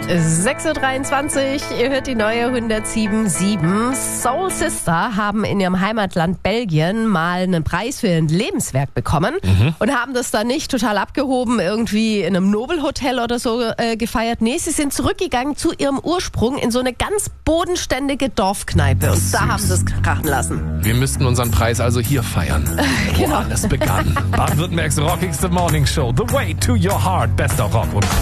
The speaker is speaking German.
6.23 Uhr, ihr hört die neue 107.7. Soul Sister haben in ihrem Heimatland Belgien mal einen Preis für ein Lebenswerk bekommen und haben das dann nicht total abgehoben, irgendwie in einem Nobelhotel oder so gefeiert. Nee, sie sind zurückgegangen zu ihrem Ursprung in so eine ganz bodenständige Dorfkneipe und da haben sie es krachen lassen. Wir müssten unseren Preis also hier feiern, wo Genau. alles begann. Baden-Württembergs rockigste Morningshow. The way to your heart. Bester Rock. Und